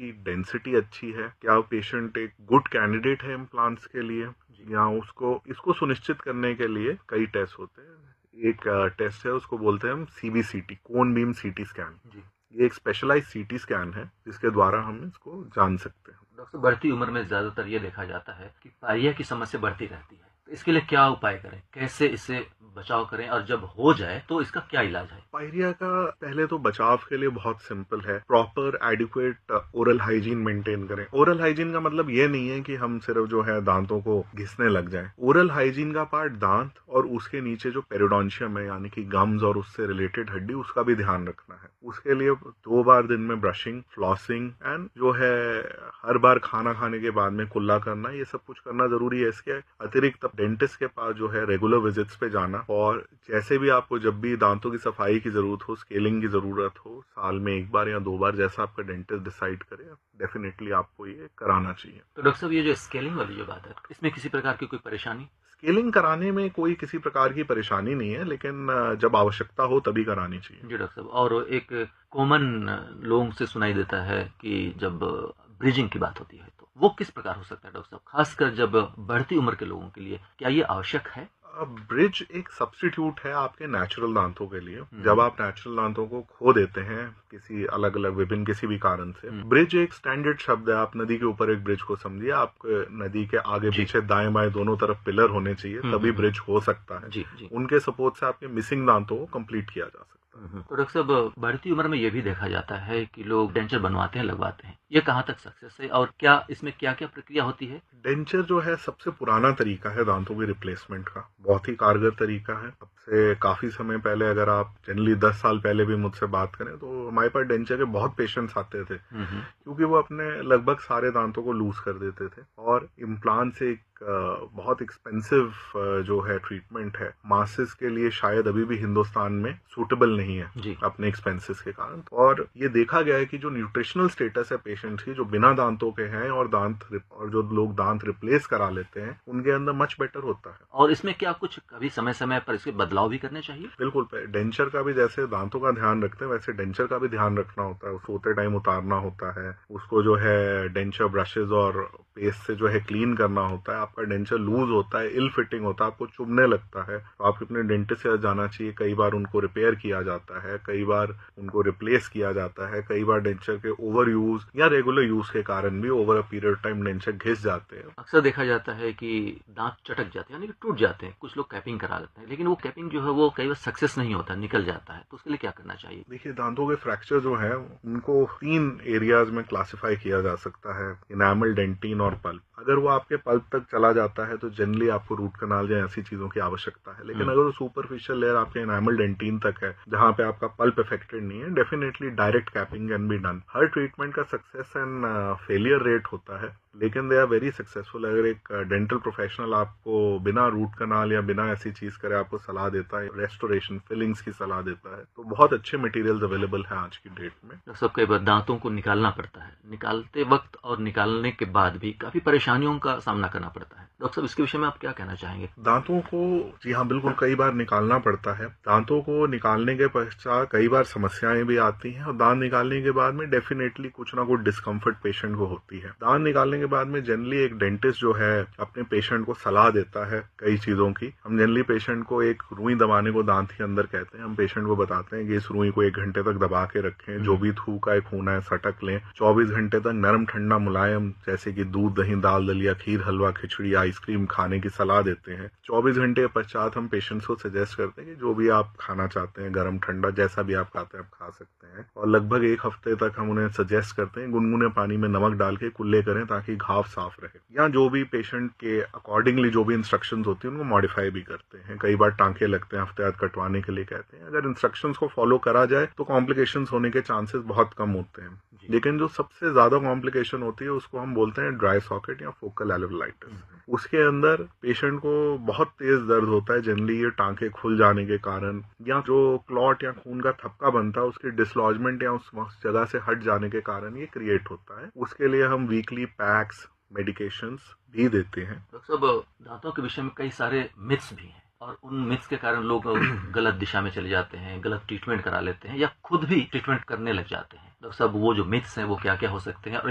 की डेंसिटी अच्छी है, क्या पेशेंट एक गुड कैंडिडेट है इम्प्लांट्स के लिए, या इसको सुनिश्चित करने के लिए कई टेस्ट होते हैं। एक टेस्ट है, उसको बोलते हैं हम CBCT, कोन बीम CT स्कैन। ये एक स्पेशलाइज CT स्कैन है जिसके द्वारा हम इसको जान सकते हैं। डॉक्टर, बढ़ती उम्र में ज्यादातर ये देखा जाता है कि पायरिया की समस्या बढ़ती रहती है, तो इसके लिए क्या उपाय करें, कैसे इससे बचाव करें, और जब हो जाए तो इसका क्या इलाज है? पायरिया का पहले तो बचाव के लिए बहुत सिंपल है, proper adequate oral hygiene maintain करें। ओरल हाइजीन का मतलब ये नहीं है कि हम सिर्फ जो है दांतों को घिसने लग जाएं। ओरल हाइजीन का पार्ट दांत और उसके नीचे जो पेरिडोंशियम है यानी कि गम्स और उससे रिलेटेड हड्डी, उसका भी ध्यान रखना है। उसके लिए 2 बार दिन में ब्रशिंग, फ्लॉसिंग एंड जो है हर बार खाना खाने के बाद में कुल्ला करना, ये सब कुछ करना जरूरी है। इसके अतिरिक्त डेंटिस्ट के पास जो है रेगुलर विजिट्स पे जाना, और जैसे भी आपको जब भी दांतों की सफाई की जरूरत हो, स्केलिंग की जरूरत हो, साल में 1 बार या 2 बार जैसा आपका डेंटिस्ट डिसाइड करे, डेफिनेटली आपको ये कराना चाहिए। तो डॉक्टर साहब, ये जो स्केलिंग वाली जो बात है, इसमें किसी प्रकार की कोई परेशानी? स्केलिंग कराने में कोई किसी प्रकार की परेशानी नहीं है, लेकिन जब आवश्यकता हो तभी करानी चाहिए। जी डॉक्टर साहब, और एक कॉमन लोगों से सुनाई देता है कि जब ब्रिजिंग की बात होती है तो वो किस प्रकार हो सकता है डॉक्टर साहब, खासकर जब बढ़ती उम्र के लोगों के लिए क्या ये आवश्यक है? ब्रिज एक सब्स्टिट्यूट है आपके नेचुरल दांतों के लिए। जब आप नेचुरल दांतों को खो देते हैं किसी अलग अलग विभिन्न किसी भी कारण से, ब्रिज एक स्टैंडर्ड शब्द है। आप नदी के ऊपर एक ब्रिज को समझिए, आप नदी के आगे पीछे दाएं बाएं दोनों तरफ पिलर होने चाहिए, तभी ब्रिज हो सकता है। उनके सपोर्ट से आपके मिसिंग दांतों को कंप्लीट किया जा सकता है। तो डॉक्टर साहब, बढ़ती उम्र में ये भी देखा जाता है कि लोग डेंचर बनवाते हैं, लगवाते हैं, ये कहाँ तक सक्सेस है और क्या इसमें क्या क्या प्रक्रिया होती है? डेंचर जो है सबसे पुराना तरीका है दांतों की रिप्लेसमेंट का, बहुत ही कारगर तरीका है। अब से काफी समय पहले, अगर आप जनरली 10 साल पहले भी मुझसे बात करें, तो हमारे पास डेंचर के बहुत पेशेंट्स आते थे, क्योंकि वो अपने लगभग सारे दांतों को लूज कर देते थे। और इम्प्लांट से एक बहुत एक्सपेंसिव जो है ट्रीटमेंट है, मासेस के लिए शायद अभी भी हिंदुस्तान में सूटेबल नहीं है अपने एक्सपेंसेस के कारण। और ये देखा गया है कि जो न्यूट्रिशनल स्टेटस है पेशेंट्स की, जो बिना दांतों के हैं और जो लोग दांत रिप्लेस करा लेते हैं, उनके अंदर मच बेटर होता है। और इसमें क्या कुछ कभी समय समय पर इसके बदलाव भी करने चाहिए? बिल्कुल, डेंचर का भी जैसे दांतों का ध्यान रखते हैं वैसे डेंचर का भी ध्यान रखना होता है। सोते टाइम उतारना होता है, उसको जो है डेंचर ब्रशेज और पेस्ट से जो है क्लीन करना होता है। आपका डेंचर लूज होता है, इल फिटिंग होता है, आपको चुभने लगता है, तो आप अपने डेंटिस्ट से जाना चाहिए। कई बार उनको रिपेयर किया जाता है, कई बार उनको रिप्लेस किया जाता है, कई बार डेंचर के ओवर यूज या रेगुलर यूज के कारण भी over a period time denture घिस जाते हैं। अक्सर देखा जाता है कि दांत चटक जाते हैं, यानी कि टूट जाते हैं। कुछ लोग कैपिंग करा लेते हैं, लेकिन वो कैपिंग जो है वो कई बार सक्सेस नहीं होता, निकल जाता है, तो उसके लिए क्या करना चाहिए? देखिए, दांतों के फ्रैक्चर जो है उनको 3 एरियाज में क्लासिफाई किया जा सकता है, इनामल, डेंटिन और पल्प। अगर वो आपके पल्प तक चला जाता है तो जनरली आपको रूट कनाल या ऐसी चीजों की आवश्यकता है। लेकिन अगर वो सुपरफिशियल लेयर आपके इनामल डेंटिन तक है, जहां पे आपका पल्प इफेक्टेड नहीं है, definitely direct capping can be done. Her treatment का सक्सेस एंड फेलियर रेट होता है, लेकिन दे आर वेरी सक्सेसफुल। अगर एक डेंटल प्रोफेशनल आपको बिना रूट कनाल या बिना ऐसी चीज करे आपको सलाह देता है, रेस्टोरेशन, फिलिंग्स की सलाह देता है, तो बहुत अच्छे मटेरियल्स अवेलेबल हैं आज की डेट में। सब कई बार दांतों को निकालना पड़ता है, निकालते वक्त और निकालने के बाद भी काफी परेशानियों का सामना करना पड़ता है। डॉक्टर साहब, इसके विषय में आप क्या कहना चाहेंगे? दांतों को, जी हाँ बिल्कुल, कई बार निकालना पड़ता है। दांतों को निकालने के पश्चात कई बार समस्याएं भी आती हैं, और दांत निकालने के बाद में डेफिनेटली कुछ ना कुछ डिस्कम्फर्ट पेशेंट को होती है। दांत निकालने के बाद में जनरली एक डेंटिस्ट जो है अपने पेशेंट को सलाह देता है कई चीजों की। हम जनरली पेशेंट को एक रुई दबाने को दांत के अंदर कहते हैं। हम पेशेंट को बताते हैं कि इस रुई को 1 घंटे तक दबा के रखें, जो भी थूक है खून है सटक लें, 24 घंटे तक नरम ठंडा मुलायम, जैसे कि दूध, दही, दाल, दलिया, खीर, हलवा, खिचड़ी, आइसक्रीम खाने की सलाह देते हैं। 24 घंटे के पश्चात हम पेशेंट्स को सजेस्ट करते हैं कि जो भी आप खाना चाहते हैं, गर्म ठंडा जैसा भी आप खाते हैं आप खा सकते हैं। और लगभग 1 हफ्ते तक हम उन्हें सजेस्ट करते हैं गुनगुने पानी में नमक डाल के कुल्ले करें, ताकि घाव साफ रहे। या जो भी पेशेंट के अकॉर्डिंगली जो भी इंस्ट्रक्शंस होती हैं उनको मॉडिफाई भी करते हैं। कई बार टांके लगते हैं, हफ्ते बाद कटवाने के लिए कहते हैं। अगर इंस्ट्रक्शंस को फॉलो करा जाए तो कॉम्प्लिकेशंस होने के चांसेस बहुत कम होते हैं। लेकिन जो सबसे ज्यादा कॉम्प्लिकेशन होती है उसको हम बोलते हैं ड्राई सॉकेट या फोकल एल्वेओलाइटिस। उसके अंदर पेशेंट को बहुत तेज दर्द होता है, जनरली ये टांके खुल जाने के कारण, या जो क्लॉट या खून का थपका बनता है उसकी डिसलॉजमेंट या उस जगह से हट जाने के कारण ये क्रिएट होता है। उसके लिए हम वीकली पैक्स, मेडिकेशंस भी देते हैं। डॉक्टर साहब, दांतों के विषय में कई सारे मिथ्स भी हैं, और उन मिथ्स के कारण लोग गलत दिशा में चले जाते हैं, गलत ट्रीटमेंट करा लेते हैं, या खुद भी ट्रीटमेंट करने लग जाते हैं। डॉक्टर साहब, वो जो मिथ्स हैं वो क्या क्या हो सकते हैं, और